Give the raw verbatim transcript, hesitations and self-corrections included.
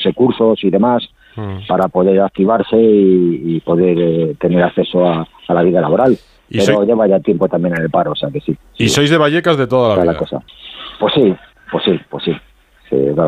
hacerse cursos y demás mm. para poder activarse y, y poder eh, tener acceso a, a la vida laboral. Pero soy... lleva ya tiempo también en el paro, o sea que sí. ¿Y sí. sois de Vallecas de toda la vida? La cosa. Pues sí, pues sí, pues sí. sí